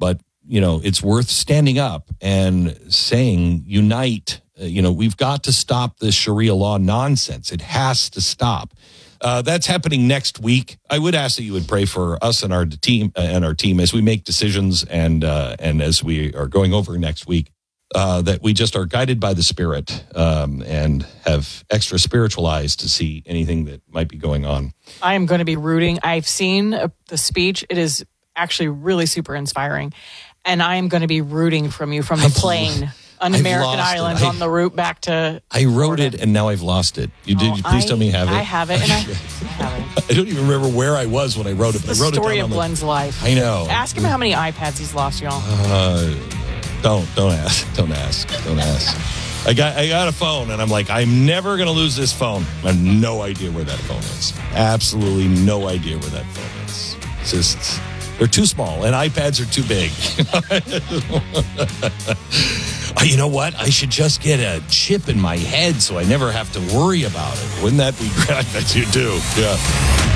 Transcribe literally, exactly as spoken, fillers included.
but, you know, it's worth standing up and saying, unite. Uh, you know, we've got to stop this Sharia law nonsense. It has to stop. Uh, that's happening next week. I would ask that you would pray for us and our team uh, and our team as we make decisions and uh, and as we are going over next week. Uh, that we just are guided by the Spirit um, and have extra spiritual eyes to see anything that might be going on. I am going to be rooting. I've seen uh, the speech. It is actually really super inspiring. And I am going to be rooting from you from the I've, plane on I've American Island I, on the route back to I wrote Florida. it and now I've lost it. You did. Oh, you please I, tell me you have it. I have it and I have it. I don't even remember where I was when I wrote it. But The I wrote story it down of on Glenn's the, life. I know. Ask him how many iPads he's lost, y'all. Uh, don't don't ask. Don't ask. Don't ask. I got I got a phone and I'm like, I'm never gonna lose this phone. I have no idea where that phone is. Absolutely no idea where that phone is. It's just they're too small and iPads are too big. You know what? I should just get a chip in my head so I never have to worry about it. Wouldn't that be great? I bet you do. Yeah.